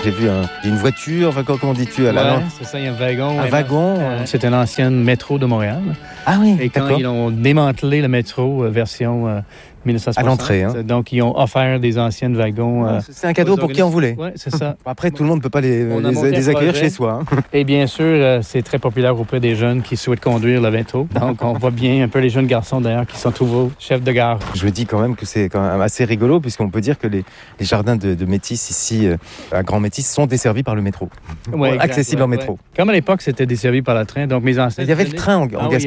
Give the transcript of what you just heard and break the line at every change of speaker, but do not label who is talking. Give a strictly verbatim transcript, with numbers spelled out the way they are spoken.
J'ai vu un, une voiture, enfin, comment dis-tu à la
ouais, c'est ça, il y a un wagon.
Un
ouais,
wagon
euh,
euh...
C'est une ancienne métro de Montréal.
Ah oui,
et quand
d'accord.
ils ont démantelé le métro euh, version euh, mille neuf cent soixante,
à l'entrée, hein.
Donc ils ont offert des anciennes wagons.
Ah,
euh,
c'est un cadeau pour qui en voulait.
Oui, c'est ça.
Après, tout le monde ne peut pas les, les, les accueillir chez soi. Hein.
Et bien sûr, euh, c'est très populaire auprès des jeunes qui souhaitent conduire le métro. Donc on voit bien un peu les jeunes garçons d'ailleurs qui sont nouveaux chefs de gare.
Je me dis quand même que c'est quand même assez rigolo puisqu'on peut dire que les, les jardins de, de Métis ici euh, à Grand Métis sont desservis par le métro.
Ouais,
accessibles
ouais,
en métro.
Ouais. Comme à l'époque, c'était desservi par le train. Donc mes ancêtres.
Il y avait le train en, en
ah,
Gaspésie.